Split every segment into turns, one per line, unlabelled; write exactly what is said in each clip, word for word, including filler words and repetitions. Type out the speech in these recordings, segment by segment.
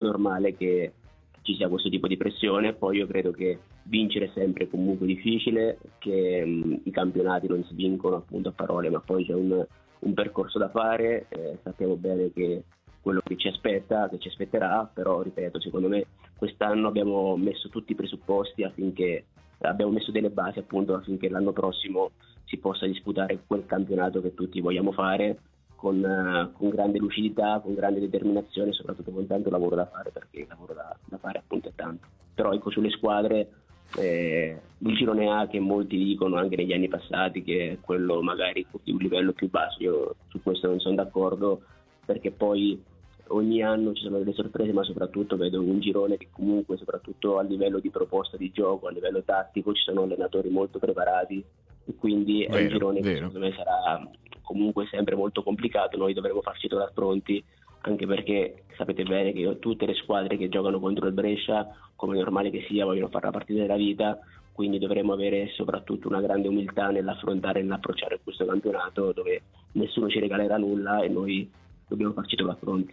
normale che ci sia questo tipo di pressione. Poi io credo che vincere è sempre comunque difficile, che mh, i campionati non si vincono appunto a parole, ma poi c'è un, un percorso da fare, eh, sappiamo bene che quello che ci aspetta, che ci aspetterà, però ripeto, secondo me quest'anno abbiamo messo tutti i presupposti affinché abbiamo messo delle basi appunto affinché l'anno prossimo si possa disputare quel campionato che tutti vogliamo fare con, uh, con grande lucidità, con grande determinazione e soprattutto con tanto lavoro da fare, perché il lavoro da, da fare appunto è tanto. Però ecco, sulle squadre eh, il girone A, che molti dicono anche negli anni passati che è quello magari di un livello più basso, io su questo non sono d'accordo, perché poi ogni anno ci sono delle sorprese, ma soprattutto vedo un girone che comunque soprattutto a livello di proposta di gioco, a livello tattico ci sono allenatori molto preparati e quindi è
vero,
un girone
vero.
che secondo me sarà comunque sempre molto complicato. Noi dovremo farci trovare pronti, anche perché sapete bene che tutte le squadre che giocano contro il Brescia, come è normale che sia, vogliono fare la partita della vita, quindi dovremo avere soprattutto una grande umiltà nell'affrontare e nell'approcciare questo campionato dove nessuno ci regalerà nulla e noi dobbiamo farci trovare pronti.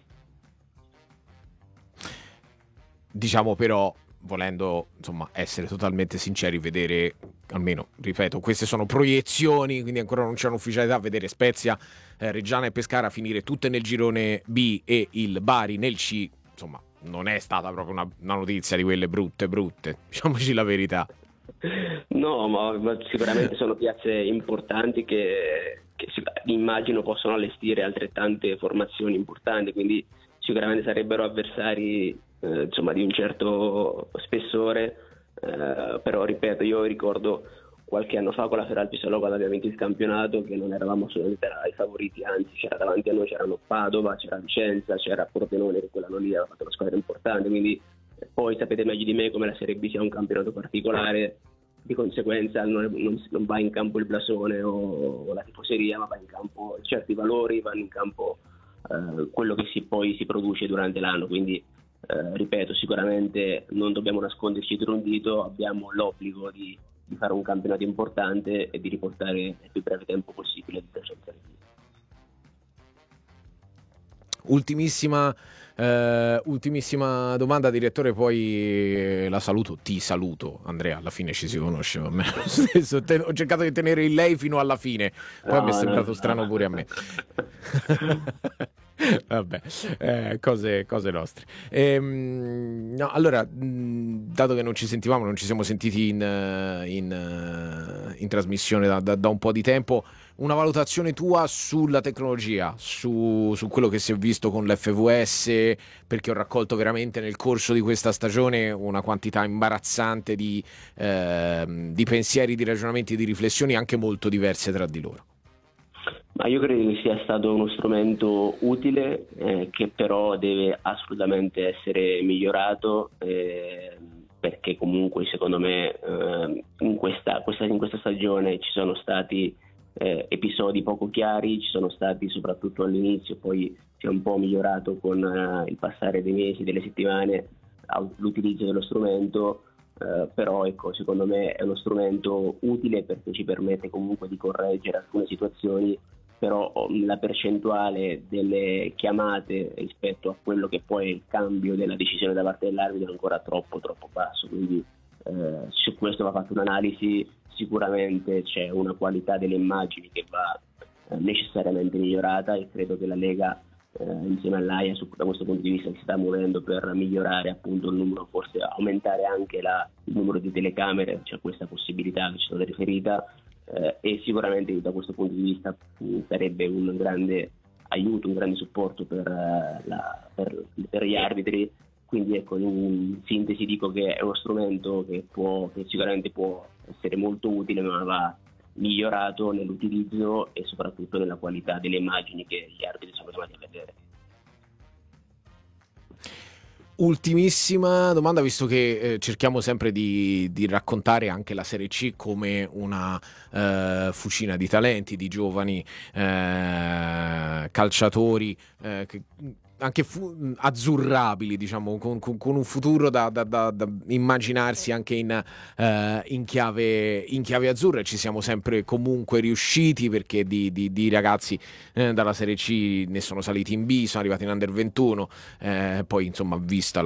Diciamo però, volendo insomma essere totalmente sinceri, vedere, almeno ripeto, queste sono proiezioni, quindi ancora non c'è un'ufficialità, vedere Spezia, eh, Reggiana e Pescara finire tutte nel girone B e il Bari nel C, insomma non è stata proprio una, una notizia di quelle brutte brutte, diciamoci la verità.
No, ma, ma sicuramente sono piazze importanti che, che immagino possono allestire altrettante formazioni importanti, quindi sicuramente sarebbero avversari eh, insomma di un certo spessore, eh, però ripeto, io ricordo qualche anno fa con la Feralpisalò, quando abbiamo vinto il campionato, che non eravamo assolutamente tra i favoriti, anzi c'era davanti a noi c'erano Padova, c'era Vicenza, c'era Pordenone, che quell'anno lì aveva fatto una squadra importante, quindi poi sapete meglio di me come la Serie B sia un campionato particolare, di conseguenza non, non, non va in campo il blasone o, o la tifoseria, ma va in campo certi valori, vanno in campo eh, quello che si, poi si produce durante l'anno, quindi eh, ripeto, sicuramente non dobbiamo nasconderci dietro un dito, abbiamo l'obbligo di, di fare un campionato importante e di riportare nel più breve tempo possibile il Serie B.
Ultimissima, eh, ultimissima domanda, direttore, poi eh, la saluto, ti saluto Andrea, alla fine ci si conosce, ma lo stesso. Te, ho cercato di tenere il lei fino alla fine, poi
no,
mi è sembrato
no,
strano
no.
pure a me. Vabbè, eh, cose, cose nostre. Ehm, no, allora, mh, dato che non ci sentivamo, non ci siamo sentiti in, in, in trasmissione da, da, da un po' di tempo, una valutazione tua sulla tecnologia, su, su quello che si è visto con l'F V S, perché ho raccolto veramente nel corso di questa stagione una quantità imbarazzante di, eh, di pensieri, di ragionamenti, di riflessioni anche molto diverse tra di loro.
Ma io credo che sia stato uno strumento utile, eh, che però deve assolutamente essere migliorato, eh, perché comunque secondo me eh, in, questa, questa, in questa stagione ci sono stati eh, episodi poco chiari, ci sono stati soprattutto all'inizio, poi si è un po' migliorato con eh, il passare dei mesi, delle settimane, l'utilizzo dello strumento. Uh, però ecco, secondo me è uno strumento utile perché ci permette comunque di correggere alcune situazioni, però la percentuale delle chiamate rispetto a quello che poi è il cambio della decisione da parte dell'arbitro è ancora troppo troppo basso, quindi uh, su questo va fatta un'analisi. Sicuramente c'è una qualità delle immagini che va uh, necessariamente migliorata e credo che la Lega Eh, insieme all'A I A su, da questo punto di vista si sta muovendo per migliorare appunto il numero, forse aumentare anche la, il numero di telecamere, c'è questa possibilità che ci sono riferita, eh, e sicuramente da questo punto di vista mh, sarebbe un grande aiuto, un grande supporto per, uh, la, per, per gli arbitri. Quindi ecco, in sintesi dico che è uno strumento che, può, che sicuramente può essere molto utile, ma va migliorato nell'utilizzo e soprattutto nella qualità delle immagini che gli arbitri sono chiamati a vedere.
Ultimissima domanda, visto che eh, cerchiamo sempre di, di raccontare anche la Serie C come una eh, fucina di talenti, di giovani eh, calciatori eh, che anche fu- azzurrabili, diciamo, con, con, con un futuro da, da, da, da immaginarsi anche in, eh, in, chiave, in chiave azzurra. Ci siamo sempre comunque riusciti, perché di, di, di ragazzi eh, dalla Serie C ne sono saliti in B, sono arrivati in Under ventuno, eh, poi insomma vista